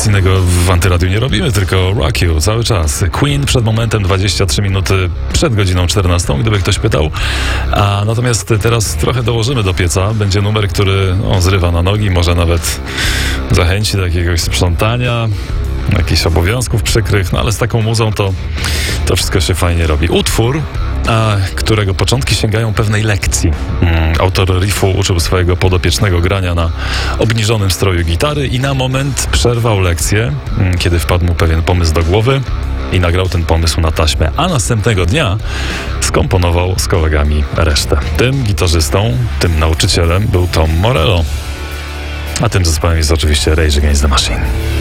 nic innego w Antyradiu nie robimy, tylko Rock You cały czas. Queen przed momentem 23 minuty przed godziną 14, gdyby ktoś pytał. Natomiast teraz trochę dołożymy do pieca. Będzie numer, który zrywa na nogi, może nawet zachęci do jakiegoś sprzątania, jakichś obowiązków przykrych, no ale z taką muzą to wszystko się fajnie robi. Utwór, którego początki sięgają pewnej lekcji. Autor riffu uczył swojego podopiecznego grania na obniżonym stroju gitary i na moment przerwał lekcję, kiedy wpadł mu pewien pomysł do głowy i nagrał ten pomysł na taśmę, a następnego dnia skomponował z kolegami resztę. Tym gitarzystą, tym nauczycielem był Tom Morello, a tym zespołem jest oczywiście Rage Against the Machine.